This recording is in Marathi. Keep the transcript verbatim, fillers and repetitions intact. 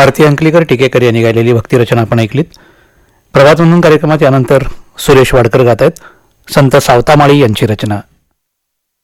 भारती अंकलीकर टिकेकर यांनी गायलेली भक्तिरचना आपण ऐकलीत. प्रभात वंदन कार्यक्रमात यानंतर सुरेश वाडकर गात आहेत. संत सावतामाळी यांची रचना.